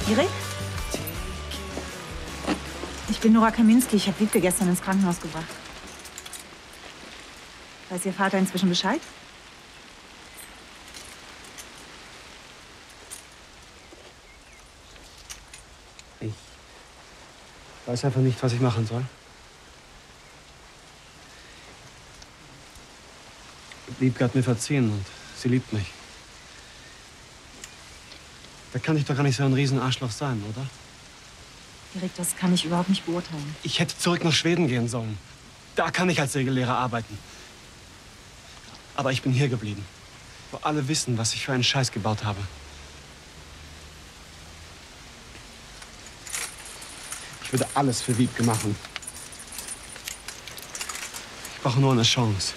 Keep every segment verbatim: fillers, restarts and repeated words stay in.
Erik? Ich bin Nora Kaminski. Ich habe Wiebke gestern ins Krankenhaus gebracht. Weiß Ihr Vater inzwischen Bescheid? Ich weiß einfach nicht, was ich machen soll. Wiebke hat mir verziehen und sie liebt mich. Da kann ich doch gar nicht so ein Riesenarschloch sein, oder? Erik, das kann ich überhaupt nicht beurteilen. Ich hätte zurück nach Schweden gehen sollen. Da kann ich als Segellehrer arbeiten. Aber ich bin hier geblieben, wo alle wissen, was ich für einen Scheiß gebaut habe. Ich würde alles für Wiebke machen. Ich brauche nur eine Chance.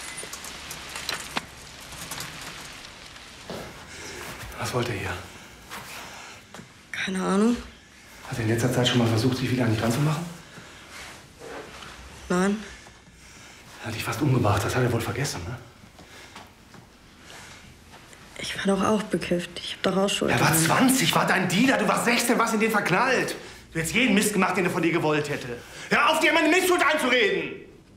Was wollt ihr hier? Keine Ahnung. Hat er in letzter Zeit schon mal versucht, sich wieder an dich ranzumachen? Nein. Er hat dich fast umgebracht. Das hat er wohl vergessen, ne? Ich war doch auch bekifft. Ich hab doch auch Schuld. Er war zwanzig, war dein Dealer. Du warst sechzehn, warst in den verknallt. Du hättest jeden Mist gemacht, den er von dir gewollt hätte. Hör auf, dir meine Missschuld einzureden!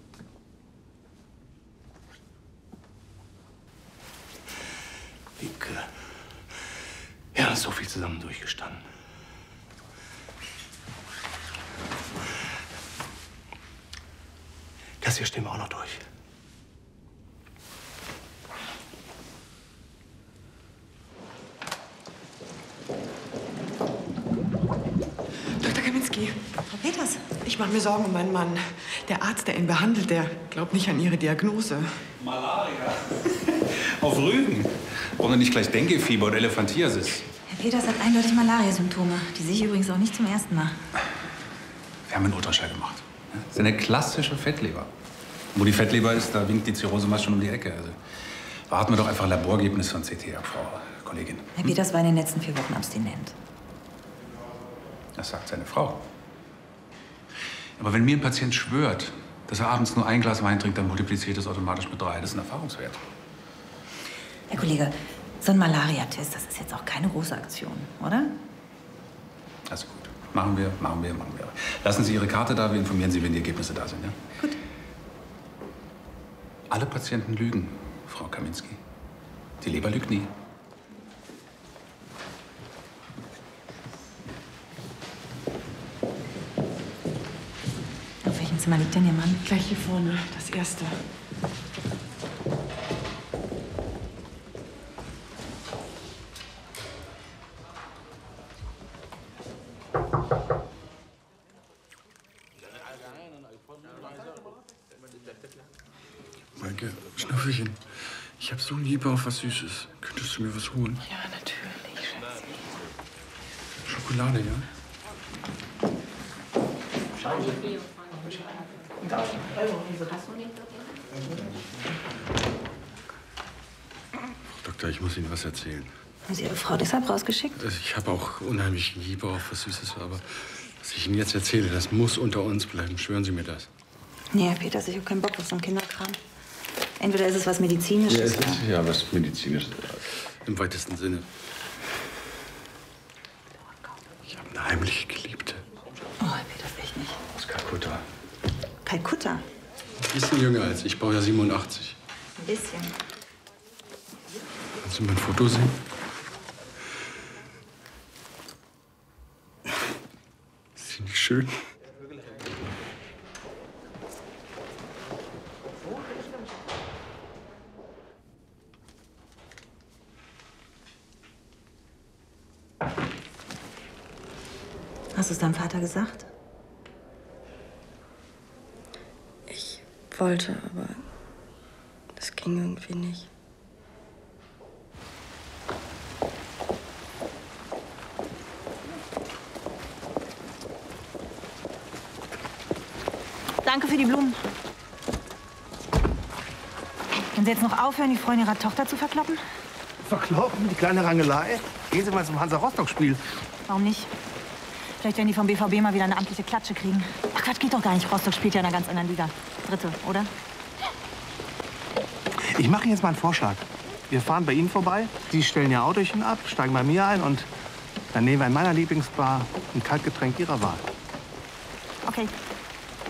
Wiebke. Wir haben so viel zusammen durchgestanden. Das hier stehen wir auch noch durch. Doktor Kaminski. Frau Peters. Ich mache mir Sorgen um meinen Mann. Der Arzt, der ihn behandelt, der glaubt nicht an Ihre Diagnose. Malaria. Auf Rügen. Brauchen wir nicht gleich Denguefieber oder Elephantiasis? Herr Peters hat eindeutig Malaria-Symptome. Die sehe ich übrigens auch nicht zum ersten Mal. Wir haben einen Ultraschall gemacht. Das ist eine klassische Fettleber. Wo die Fettleber ist, da winkt die Zirrhose meist schon um die Ecke. Also warten wir doch einfach ein Laborergebnis von C T ab, Frau Kollegin. Herr Peters war in den letzten vier Wochen abstinent. Das sagt seine Frau. Aber wenn mir ein Patient schwört, dass er abends nur ein Glas Wein trinkt, dann multipliziert das automatisch mit drei. Das ist ein Erfahrungswert. Herr Kollege, so ein Malaria-Test, das ist jetzt auch keine große Aktion, oder? Also gut. Machen wir, machen wir, machen wir. Lassen Sie Ihre Karte da, wir informieren Sie, wenn die Ergebnisse da sind, ja? Gut. Alle Patienten lügen, Frau Kaminski. Die Leber lügt nie. Auf welchem Zimmer liegt denn Ihr Mann? Gleich hier vorne, das erste. Maike, Schnüffelchen, ich hab so einen Lieber auf was Süßes. Könntest du mir was holen? Ja, natürlich, Schatzi. Schokolade, ja? Frau Doktor, ich muss Ihnen was erzählen. Haben Sie Ihre Frau deshalb rausgeschickt? Ich habe auch unheimlich Lieber auf was Süßes, aber was ich Ihnen jetzt erzähle, das muss unter uns bleiben. Schwören Sie mir das. Nee, Herr Peters, ich habe keinen Bock auf so einen Kinderkram. Entweder ist es was Medizinisches. Ja, es ist ja was Medizinisches. Im weitesten Sinne. Ich habe eine heimliche Geliebte. Oh, Herr Peters, echt nicht. Aus Kalkutta. Kalkutta? Ein bisschen jünger als ich. Ich brauche ja siebenundachtzig. Ein bisschen. Kannst du mein Foto sehen? Ist sie nicht schön? Hast du es deinem Vater gesagt? Ich wollte, aber das ging irgendwie nicht. Danke für die Blumen. Können Sie jetzt noch aufhören, die Freundin Ihrer Tochter zu verkloppen? Verkloppen, die kleine Rangelei. Gehen Sie mal zum Hansa-Rostock-Spiel. Warum nicht? Vielleicht werden die vom B V B mal wieder eine amtliche Klatsche kriegen. Ach Quatsch, geht doch gar nicht. Rostock spielt ja in einer ganz anderen Liga. Dritte, oder? Ich mache Ihnen jetzt mal einen Vorschlag. Wir fahren bei Ihnen vorbei, Sie stellen Ihr Autochen ab, steigen bei mir ein und Dann nehmen wir in meiner Lieblingsbar ein Kaltgetränk Ihrer Wahl. Okay.